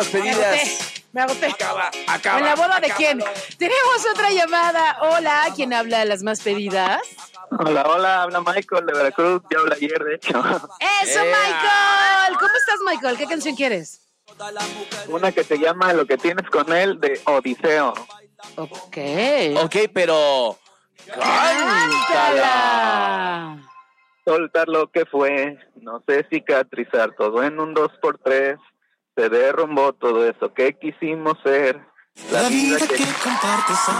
Me agoté. Acaba. ¿En la boda de quién? Tenemos otra llamada. Hola, ¿quién habla de las más pedidas? Hola, habla Michael de Veracruz, ya habla ayer, de hecho. ¡Eso, Michael! ¿Cómo estás, Michael? ¿Qué canción quieres? Una que se llama Lo que tienes con él, de Odiseo. Ok, pero... ¡cántala! Soltar lo que fue, no sé cicatrizar todo en un 2x3. Se derrumbó todo eso que quisimos ser. La vida que compartes.